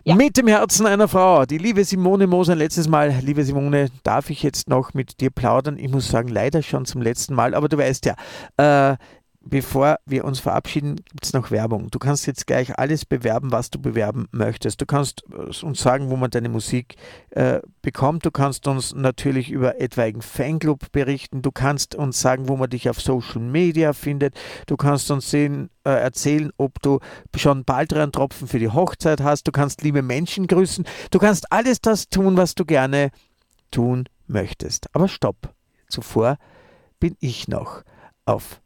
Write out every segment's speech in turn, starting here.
Ja. Mit dem Herzen einer Frau, die liebe Simone Moos. Ein letztes Mal, liebe Simone, darf ich jetzt noch mit dir plaudern? Ich muss sagen, leider schon zum letzten Mal, aber du weißt ja, bevor wir uns verabschieden, gibt es noch Werbung. Du kannst jetzt gleich alles bewerben, was du bewerben möchtest. Du kannst uns sagen, wo man deine Musik bekommt. Du kannst uns natürlich über etwaigen Fanclub berichten. Du kannst uns sagen, wo man dich auf Social Media findet. Du kannst uns erzählen, ob du schon bald einen Tropfen für die Hochzeit hast. Du kannst liebe Menschen grüßen. Du kannst alles das tun, was du gerne tun möchtest. Aber stopp. Zuvor bin ich noch auf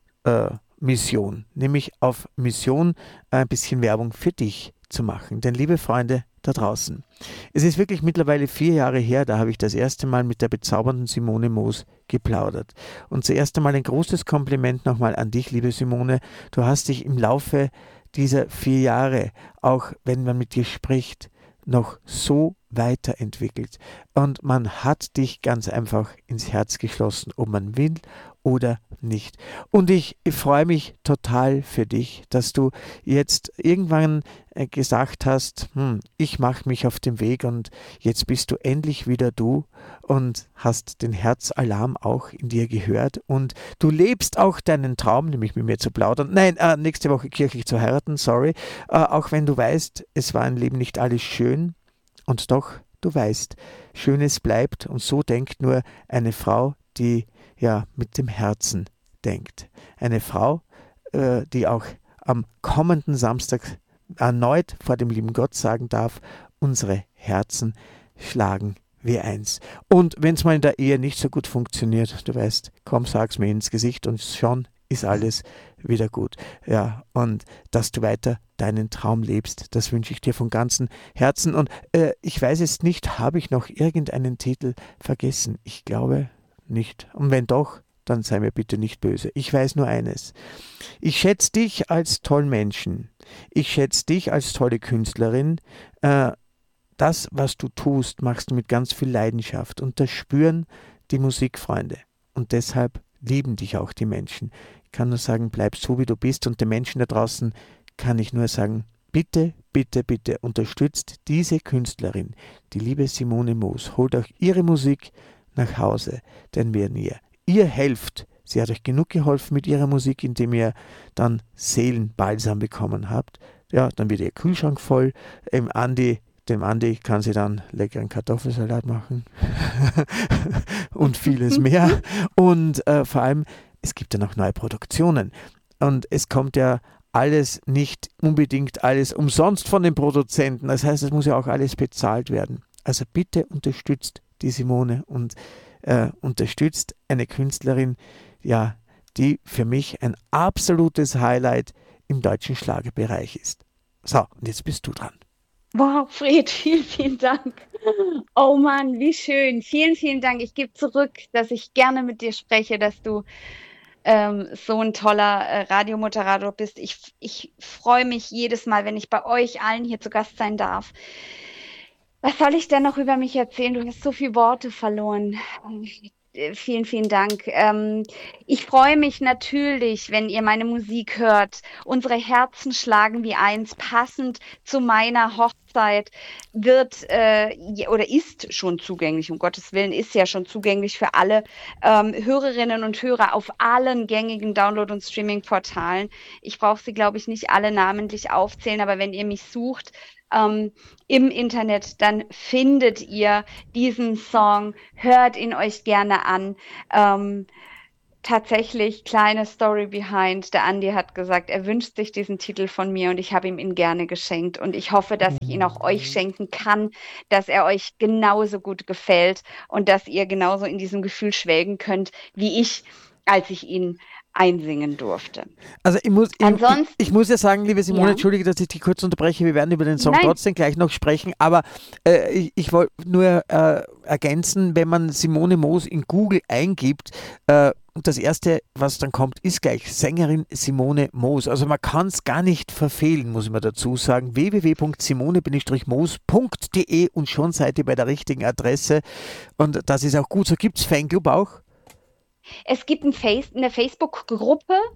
Mission, nämlich auf Mission, ein bisschen Werbung für dich zu machen. Denn liebe Freunde da draußen, es ist wirklich mittlerweile 4 Jahre her, da habe ich das erste Mal mit der bezaubernden Simone Moos geplaudert. Und zuerst einmal ein großes Kompliment nochmal an dich, liebe Simone. Du hast dich im Laufe dieser 4 Jahre, auch wenn man mit dir spricht, noch so weiterentwickelt. Und man hat dich ganz einfach ins Herz geschlossen, ob man will oder nicht. Und ich freue mich total für dich, dass du jetzt irgendwann gesagt hast, ich mache mich auf den Weg und jetzt bist du endlich wieder du und hast den Herzalarm auch in dir gehört und du lebst auch deinen Traum, nämlich mit mir zu plaudern. Nein, nächste Woche kirchlich zu heiraten, sorry. Auch wenn du weißt, es war im Leben nicht alles schön und doch, du weißt, Schönes bleibt und so denkt nur eine Frau, die ja mit dem Herzen denkt. Eine Frau, die auch am kommenden Samstag erneut vor dem lieben Gott sagen darf, unsere Herzen schlagen wie eins. Und wenn es mal in der Ehe nicht so gut funktioniert, du weißt, komm, sag's mir ins Gesicht und schon ist alles wieder gut. Ja, und dass du weiter deinen Traum lebst, das wünsche ich dir von ganzem Herzen. Und ich weiß es nicht, habe ich noch irgendeinen Titel vergessen? Ich glaube nicht. Und wenn doch, dann sei mir bitte nicht böse. Ich weiß nur eines. Ich schätze dich als tollen Menschen. Ich schätze dich als tolle Künstlerin. Das, was du tust, machst du mit ganz viel Leidenschaft. Und das spüren die Musikfreunde. Und deshalb lieben dich auch die Menschen. Ich kann nur sagen, bleib so, wie du bist. Und den Menschen da draußen kann ich nur sagen, bitte, bitte, bitte unterstützt diese Künstlerin, die liebe Simone Moos. Holt euch ihre Musik nach Hause, denn wenn ihr helft, sie hat euch genug geholfen mit ihrer Musik, indem ihr dann Seelenbalsam bekommen habt, ja, dann wird ihr Kühlschrank voll, dem Andi kann sie dann leckeren Kartoffelsalat machen und vieles mehr und vor allem, es gibt ja noch neue Produktionen und es kommt ja alles nicht unbedingt alles umsonst von den Produzenten, das heißt, es muss ja auch alles bezahlt werden. Also bitte unterstützt die Simone und unterstützt eine Künstlerin, ja, die für mich ein absolutes Highlight im deutschen Schlagerbereich ist. So, und jetzt bist du dran. Wow, Fred, vielen, vielen Dank. Oh Mann, wie schön. Vielen, vielen Dank. Ich gebe zurück, dass ich gerne mit dir spreche, dass du so ein toller Radiomoderator bist. Ich freue mich jedes Mal, wenn ich bei euch allen hier zu Gast sein darf. Was soll ich denn noch über mich erzählen? Du hast so viele Worte verloren. Vielen, vielen Dank. Ich freue mich natürlich, wenn ihr meine Musik hört. Unsere Herzen schlagen wie eins, passend zu meiner Hochzeit wird oder ist schon zugänglich, um Gottes Willen, ist ja schon zugänglich für alle Hörerinnen und Hörer auf allen gängigen Download- und Streaming-Portalen. Ich brauche sie, glaube ich, nicht alle namentlich aufzählen, aber wenn ihr mich sucht, im Internet, dann findet ihr diesen Song, hört ihn euch gerne an. Tatsächlich, kleine Story behind. Der Andi hat gesagt, er wünscht sich diesen Titel von mir und ich habe ihm ihn gerne geschenkt. Und ich hoffe, dass ich ihn auch euch schenken kann, dass er euch genauso gut gefällt und dass ihr genauso in diesem Gefühl schwelgen könnt, wie ich, als ich ihn einsingen durfte. Also ich muss ja sagen, liebe Simone, Ja. entschuldige, dass ich dich kurz unterbreche, wir werden über den Song Nein. trotzdem gleich noch sprechen, aber ich wollte nur ergänzen, wenn man Simone Moos in Google eingibt, und das erste, was dann kommt, ist gleich Sängerin Simone Moos. Also man kann es gar nicht verfehlen, muss man dazu sagen. www.simone-moos.de und schon seid ihr bei der richtigen Adresse. Und das ist auch gut. So gibt es Fanclub auch? Es gibt eine Facebook-Gruppe,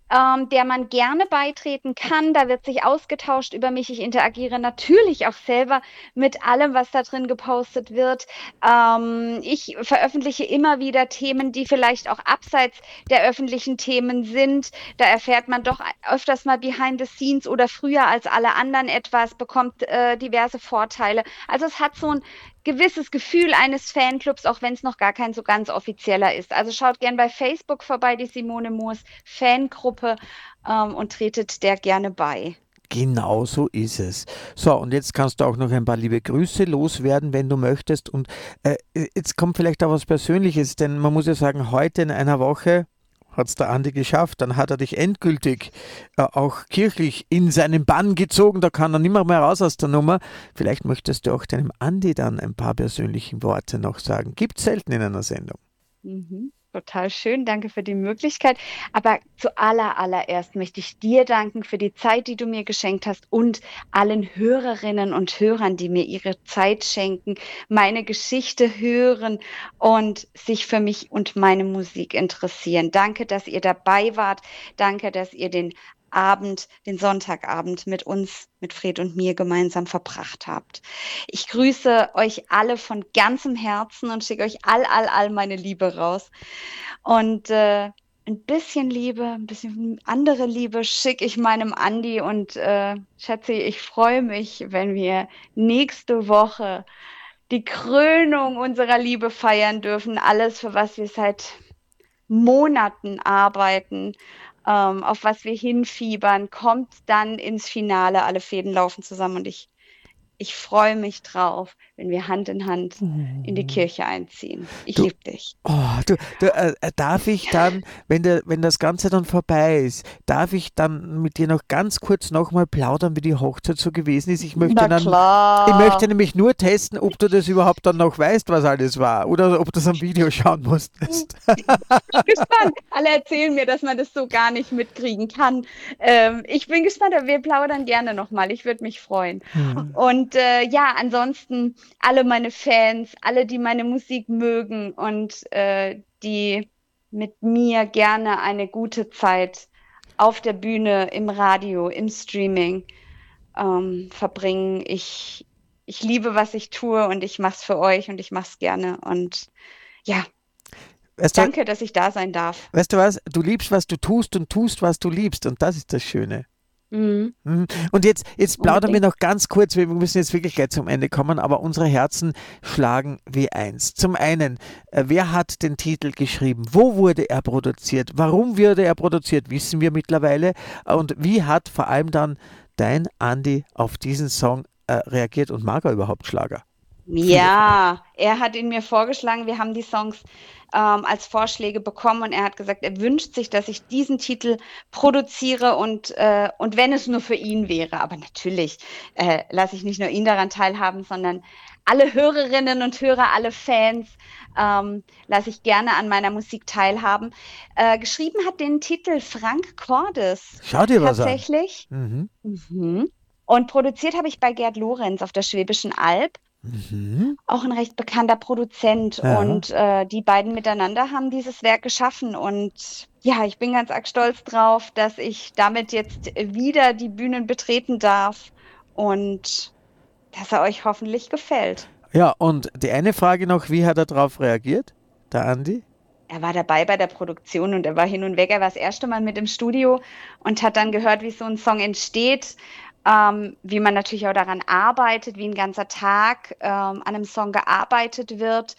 der man gerne beitreten kann. Da wird sich ausgetauscht über mich. Ich interagiere natürlich auch selber mit allem, was da drin gepostet wird. Ich veröffentliche immer wieder Themen, die vielleicht auch abseits der öffentlichen Themen sind. Da erfährt man doch öfters mal behind the scenes oder früher als alle anderen etwas, bekommt diverse Vorteile. Also es hat so ein gewisses Gefühl eines Fanclubs, auch wenn es noch gar kein so ganz offizieller ist. Also schaut gern bei Facebook vorbei, die Simone Moos Fangruppe, und tretet der gerne bei. Genau so ist es. So, und jetzt kannst du auch noch ein paar liebe Grüße loswerden, wenn du möchtest. Und jetzt kommt vielleicht auch was Persönliches, denn man muss ja sagen, heute in einer Woche hat es der Andi geschafft. Dann hat er dich endgültig auch kirchlich in seinen Bann gezogen. Da kann er nimmer mehr raus aus der Nummer. Vielleicht möchtest du auch deinem Andi dann ein paar persönliche Worte noch sagen. Gibt selten in einer Sendung. Mhm. Total schön, danke für die Möglichkeit. Aber zuallererst möchte ich dir danken für die Zeit, die du mir geschenkt hast und allen Hörerinnen und Hörern, die mir ihre Zeit schenken, meine Geschichte hören und sich für mich und meine Musik interessieren. Danke, dass ihr dabei wart. Danke, dass ihr den Sonntagabend mit uns, mit Fred und mir gemeinsam verbracht habt. Ich grüße euch alle von ganzem Herzen und schicke euch all meine Liebe raus. Und ein bisschen Liebe, ein bisschen andere Liebe schicke ich meinem Andi und Schatzi, ich freue mich, wenn wir nächste Woche die Krönung unserer Liebe feiern dürfen. Alles, für was wir seit Monaten arbeiten, auf was wir hinfiebern, kommt dann ins Finale. Alle Fäden laufen zusammen und ich freue mich drauf, wenn wir Hand in Hand in die Kirche einziehen. Ich liebe dich. Darf ich dann, wenn das Ganze dann vorbei ist, darf ich dann mit dir noch ganz kurz nochmal plaudern, wie die Hochzeit so gewesen ist? Ich möchte nämlich nur testen, ob du das überhaupt dann noch weißt, was alles war, oder ob du es am Video schauen musstest. Ich bin gespannt. Alle erzählen mir, dass man das so gar nicht mitkriegen kann. Ich bin gespannt, aber wir plaudern gerne nochmal. Ich würde mich freuen. Und ansonsten alle meine Fans, alle, die meine Musik mögen und die mit mir gerne eine gute Zeit auf der Bühne, im Radio, im Streaming verbringen. Ich liebe, was ich tue und ich mache es für euch und ich mache es gerne. Und ja, danke, dass ich da sein darf. Weißt du was? Du liebst, was du tust und tust, was du liebst. Und das ist das Schöne. Und jetzt plaudern wir noch ganz kurz, wir müssen jetzt wirklich gleich zum Ende kommen, aber unsere Herzen schlagen wie eins. Zum einen, wer hat den Titel geschrieben? Wo wurde er produziert? Warum wurde er produziert? Wissen wir mittlerweile. Und wie hat vor allem dann dein Andi auf diesen Song reagiert und mag er überhaupt Schlager? Ja, er hat ihn mir vorgeschlagen. Wir haben die Songs als Vorschläge bekommen und er hat gesagt, er wünscht sich, dass ich diesen Titel produziere und wenn es nur für ihn wäre. Aber natürlich lasse ich nicht nur ihn daran teilhaben, sondern alle Hörerinnen und Hörer, alle Fans lasse ich gerne an meiner Musik teilhaben. Geschrieben hat den Titel Frank Cordes. Schau dir was an. Tatsächlich. Und produziert habe ich bei Gerd Lorenz auf der Schwäbischen Alb. Auch ein recht bekannter Produzent. Ja. Und die beiden miteinander haben dieses Werk geschaffen. Und ja, ich bin ganz arg stolz drauf, dass ich damit jetzt wieder die Bühnen betreten darf und dass er euch hoffentlich gefällt. Ja, und die eine Frage noch, wie hat er darauf reagiert, der Andi? Er war dabei bei der Produktion und er war hin und weg. Er war das erste Mal mit im Studio und hat dann gehört, wie so ein Song entsteht. Wie man natürlich auch daran arbeitet, wie ein ganzer Tag an einem Song gearbeitet wird.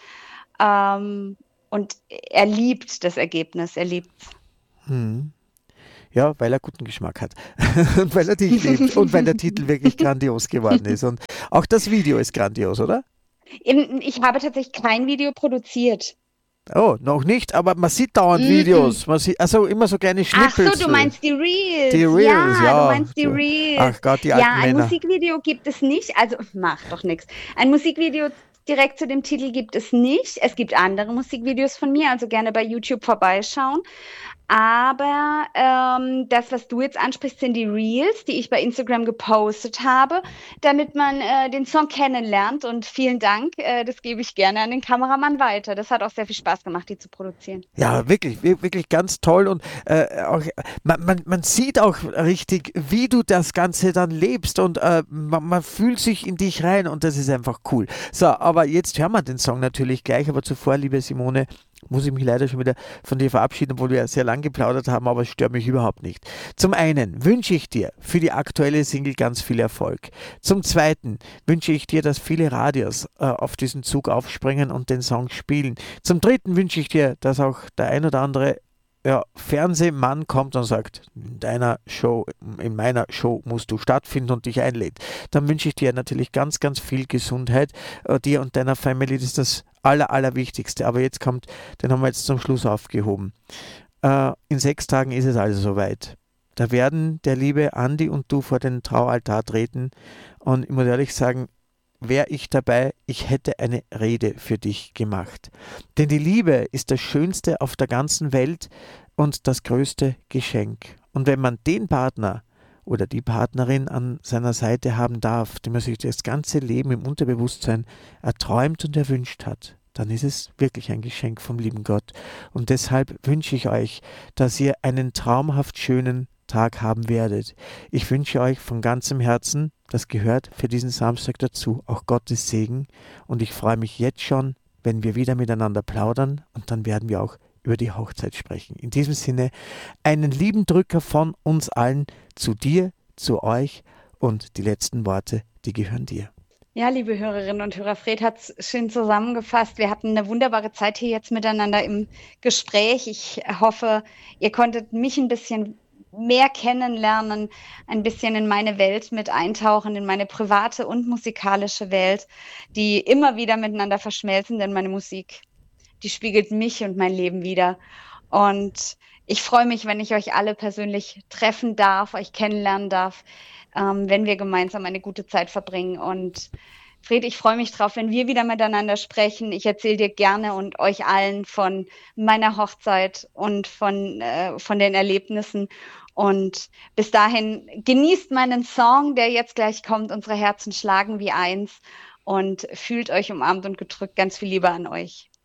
Und er liebt das Ergebnis, er liebt es. Ja, weil er guten Geschmack hat und weil er dich liebt und weil der Titel wirklich grandios geworden ist. Und auch das Video ist grandios, oder? Ich habe tatsächlich kein Video produziert. Oh, noch nicht, aber man sieht dauernd Videos. Man sieht, also immer so kleine Schnippels. Ach so, du meinst die Reels. Die Reels, ja. Du meinst die Reels. Ach Gott, die alten Männer. Ja, ein Musikvideo gibt es nicht. Also, macht doch nichts. Ein Musikvideo direkt zu dem Titel gibt es nicht. Es gibt andere Musikvideos von mir, also gerne bei YouTube vorbeischauen. Aber das, was du jetzt ansprichst, sind die Reels, die ich bei Instagram gepostet habe, damit man den Song kennenlernt. Und vielen Dank, das gebe ich gerne an den Kameramann weiter. Das hat auch sehr viel Spaß gemacht, die zu produzieren. Ja, wirklich, wirklich ganz toll und auch, man sieht auch richtig, wie du das Ganze dann lebst und man fühlt sich in dich rein und das ist einfach cool. So, aber jetzt hören wir den Song natürlich gleich, aber zuvor, liebe Simone, muss ich mich leider schon wieder von dir verabschieden, obwohl wir sehr lang geplaudert haben, aber es stört mich überhaupt nicht. Zum einen wünsche ich dir für die aktuelle Single ganz viel Erfolg. Zum zweiten wünsche ich dir, dass viele Radios auf diesen Zug aufspringen und den Song spielen. Zum dritten wünsche ich dir, dass auch der ein oder andere Fernsehmann kommt und sagt, in deiner Show, in meiner Show musst du stattfinden und dich einlädt. Dann wünsche ich dir natürlich ganz, ganz viel Gesundheit, dir und deiner Family, das ist das Allerwichtigste. Aber jetzt kommt, den haben wir jetzt zum Schluss aufgehoben. In 6 Tagen ist es also soweit. Da werden der liebe Andi und du vor den Traualtar treten und ich muss ehrlich sagen, wäre ich dabei, ich hätte eine Rede für dich gemacht. Denn die Liebe ist das Schönste auf der ganzen Welt und das größte Geschenk. Und wenn man den Partner oder die Partnerin an seiner Seite haben darf, die man sich das ganze Leben im Unterbewusstsein erträumt und erwünscht hat, dann ist es wirklich ein Geschenk vom lieben Gott. Und deshalb wünsche ich euch, dass ihr einen traumhaft schönen Tag haben werdet. Ich wünsche euch von ganzem Herzen, das gehört für diesen Samstag dazu, auch Gottes Segen und ich freue mich jetzt schon, wenn wir wieder miteinander plaudern und dann werden wir auch über die Hochzeit sprechen. In diesem Sinne einen lieben Drücker von uns allen zu dir, zu euch und die letzten Worte, die gehören dir. Ja, liebe Hörerinnen und Hörer, Fred hat es schön zusammengefasst. Wir hatten eine wunderbare Zeit hier jetzt miteinander im Gespräch. Ich hoffe, ihr konntet mich ein bisschen mehr kennenlernen, ein bisschen in meine Welt mit eintauchen, in meine private und musikalische Welt, die immer wieder miteinander verschmelzen, denn meine Musik, die spiegelt mich und mein Leben wider. Und ich freue mich, wenn ich euch alle persönlich treffen darf, euch kennenlernen darf, wenn wir gemeinsam eine gute Zeit verbringen. Und Fred, ich freue mich drauf, wenn wir wieder miteinander sprechen. Ich erzähle dir gerne und euch allen von meiner Hochzeit und von den Erlebnissen. Und bis dahin genießt meinen Song, der jetzt gleich kommt. Unsere Herzen schlagen wie eins und fühlt euch umarmt und gedrückt. Ganz viel Liebe an euch.